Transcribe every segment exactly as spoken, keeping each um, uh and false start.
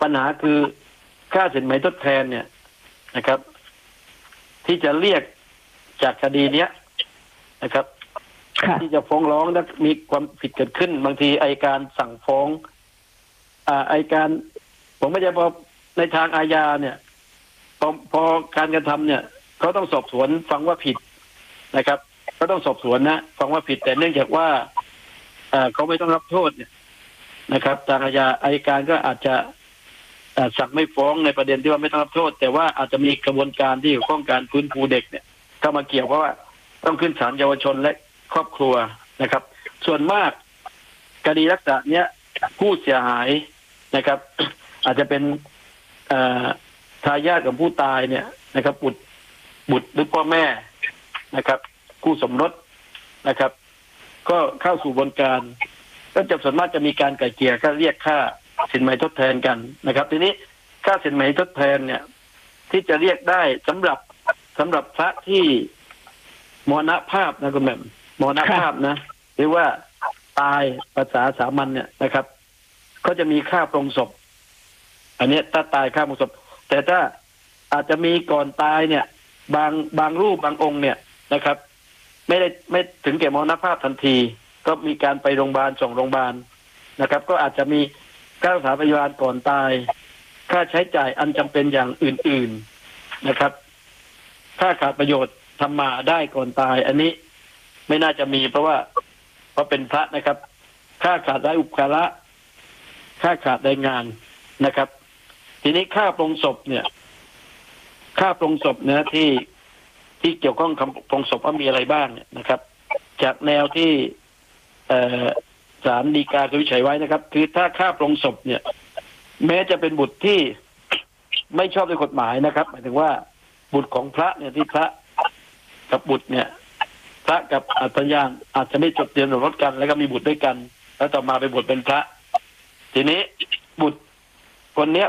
ปัญหาคือค่าสินไหมทดแทนเนี่ยนะครับที่จะเรียกจากคดีเนี้ยนะครับที่จะฟ้องร้องและมีความผิดเกิดขึ้นบางทีอัยการสั่งฟ้องอ่าอัยการผมไม่ใช่พอในทางอาญาเนี่ยพอพอการกระทำเนี่ยเขาต้องสอบสวนฟังว่าผิดนะครับก็ต้องสอบสวนนะฟังว่าผิดแต่เนื่องจากว่าเอ่อเขาไม่ต้องรับโทษเนี่ยนะครับทางอาญาอัยการก็อาจจะสั่งไม่ฟ้องในประเด็นที่ว่าไม่ต้องรับโทษแต่ว่าอาจจะมีกระบวนการที่เกี่ยวข้องการฟื้นฟูเด็กเนี่ยเข้ามาเกี่ยวเพราะว่าต้องขึ้นศาลเยาวชนและครอบครัวนะครับส่วนมากคดีลักษณะเนี้ยผู้เสียหายนะครับ อาจจะเป็นทายาทของผู้ตายเนี่ยนะครับบุตรบุตรหรือพ่อแม่นะครับคู่สมรสนะครับก็เข้าสู่กระบวนการก็จะส่วนมากจะมีการไกล่เกลี่ยก็เรียกค่าสินไหมทดแทนกันนะครับทีนี้ค่าสินไหมทดแทนเนี่ยที่จะเรียกได้สำหรับสำหรับพระที่มรณภาพนะคุณแม่มรณภาพนะหรือว่าตายภาษาสามัญเนี่ยนะครับก็จะมีค่าปรงศพอันนี้ถ้าตายค่าปรงศพแต่ถ้าอาจจะมีก่อนตายเนี่ยบางบางรูปบางองค์เนี่ยนะครับไม่ได้ไม่ถึงแก่มรณภาพทันทีก็มีการไปโรงพยาบาลส่งโรงพยาบาลนะครับก็อาจจะมีค่ารักษาพยาบาลก่อนตายค่าใช้จ่ายอันจำเป็นอย่างอื่นๆนะครับค่าขาดประโยชน์ทำมาได้ก่อนตายอันนี้ไม่น่าจะมีเพราะว่าเพราะเป็นพระนะครับค่าขาดไร้อุปการะค่าขาดแรงงานนะครับทีนี้ค่าปรงศพเนี่ยค่าปรงศพเนี่ยที่ที่เกี่ยวข้องกับปรงศพว่ามีอะไรบ้างเนี่ยนะครับจากแนวที่เอ่อศาลฎีกาเคยวินิจฉัยไว้นะครับคือถ้าค่าปรงศพเนี่ยแม้จะเป็นบุตรที่ไม่ชอบด้วยกฎหมายนะครับหมายถึงว่าบุตรของพระเนี่ยที่พระกับบุตรเนี่ยพระกับอัตยานอาจจะไม่จดทะเบียนสมรสกันแล้วก็มีบุตรด้วยกันแล้วต่อมาไปบวชเป็นพระทีนี้บุตรคนเนี้ย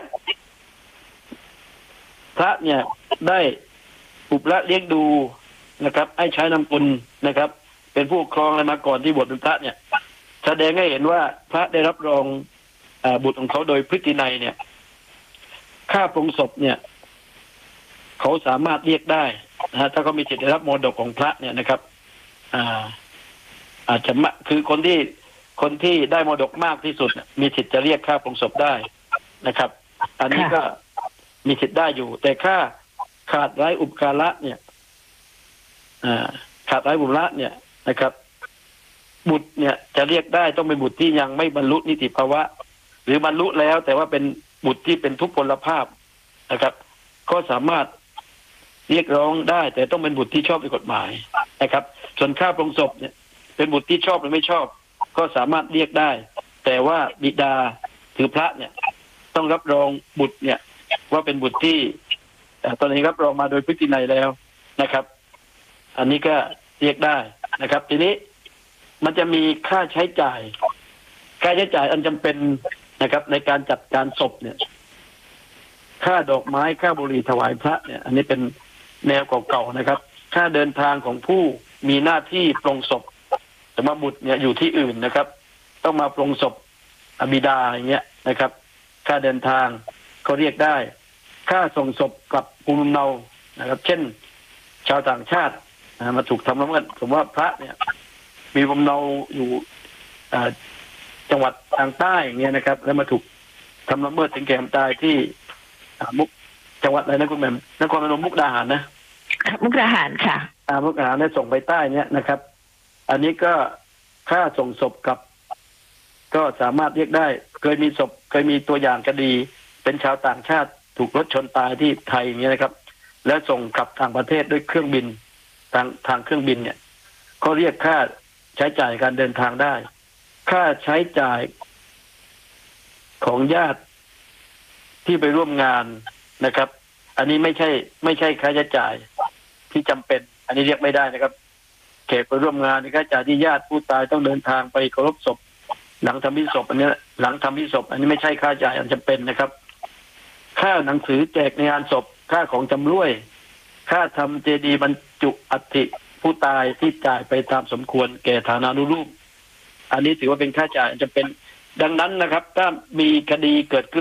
พระเนี่ยได้อุปละเลี้ยงดูนะครับให้ใช้นามกุลนะครับเป็นผู้ครองอะไรมาก่อนที่บวชเป็นพระเนี่ยแสดงให้เห็นว่าพระได้รับรองบุตรของเขาโดยพฤตินัยเนี่ยค่าปรงศพเนี่ยเขาสามารถเรียกได้นะฮะถ้าเขามีสิทธิ์ได้รับมรดกของพระเนี่ยนะครับอ่าอาจจะมะคือคนที่คนที่ได้มรดกมากที่สุดมีสิทธิ์จะเรียกค่าปรงศพได้นะครับอันนี้ก็มีสิทธิ์ได้อยู่แต่ค่าขาดไร้อุปการะเนี่ยอ่าขาดไร้บุตรเนี่ยนะครับบุตรเนี่ยจะเรียกได้ต้องเป็นบุตรที่ยังไม่บรรลุนิติภาวะหรือบรรลุแล้วแต่ว่าเป็นบุตรที่เป็นทุพพลภาพนะครับก็สามารถเรียกร้องได้แต่ต้องเป็นบุตรที่ชอบด้วยกฎหมายนะครับส่วนค่าปรงศพเนี่ยเป็นบุตรที่ชอบหรือไม่ชอบก็สามารถเรียกได้แต่ว่าบิดาถือพระเนี่ยต้องรับรองบุตรเนี่ยว่าเป็นบุตรที่ตอนนี้รับรองมาโดยพฤตินัยแล้วนะครับอันนี้ก็เรียกได้นะครับทีนี้มันจะมีค่าใช้จ่ายค่าใช้จ่ายอันจำเป็นนะครับในการจัดการศพเนี่ยค่าดอกไม้ค่าบุหรี่ถวายพระเนี่ยอันนี้เป็นแนวเก่าๆนะครับค่าเดินทางของผู้มีหน้าที่ปรงศพแต่มาบุตรเนี่ยอยู่ที่อื่นนะครับต้องมาปรงศพบิดาอย่างเงี้ยนะครับค่าเดินทางเขาเรียกได้ค่าส่งศพกลับภูมิลำเนานะครับเช่นชาวต่างชาติมาถูกทำละเมิดสมมติว่าพระเนี่ยมีภูมิลำเนาอยู่จังหวัดทางใต้อย่างเงี้ยนะครับแล้วมาถูกทำละเมิดถึงแก่ความตายที่มุกจังหวัดอะไรนะคุณแม่นครพนมมุกดาหารนะมุกดาหารค่ะอ่ามุกดาหารได้ส่งไปใต้เนี่ยนะครับอันนี้ก็ค่าส่งศพกลับก็สามารถเรียกได้เคยมีศพเคยมีตัวอย่างคดีเป็นชาวต่างชาติถูกรถชนตายที่ไทยอย่างเงี้ยนะครับแล้วส่งกลับต่างประเทศด้วยเครื่องบินทางทางเครื่องบินเนี่ยก็เรียกค่าใช้จ่ายการเดินทางได้ค่าใช้จ่ายของญาติที่ไปร่วมงานนะครับอันนี้ไม่ใช่ไม่ใช่ค่าใช้จ่ายที่จำเป็นอันนี้เรียกไม่ได้นะครับแขกไปร่วมงานค่าใช้จ่ายที่ญาติผู้ตายต้องเดินทางไปเคารพศพหลังทำพิธีศพอันนี้หลังทำพิธีศพอันนี้ไม่ใช่ค่าใช้จ่ายอันจำเป็นนะครับค่าหนังสือแจกในงานศพค่าของจำร่วยค่าทำเจดีย์บรรจุอัฐิผู้ตายที่จ่ายไปตามสมควรแก่ฐานานุรูปอันนี้ถือว่าเป็นค่าใช้จ่ายอันจำเป็นดังนั้นนะครับถ้ามีคดีเกิดขึ้น